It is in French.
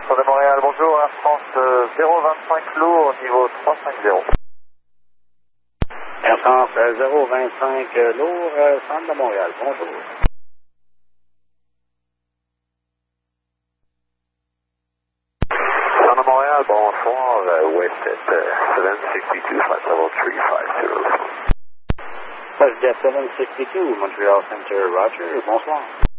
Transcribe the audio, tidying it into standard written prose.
Centre de Montréal, bonjour, Air France 025 lourd, niveau 350. Air France 025 lourd, Centre de Montréal, bonjour. Centre de Montréal, bonsoir, West at 762, flight level 350. West Jet 762, Montreal Center, Roger, bonsoir.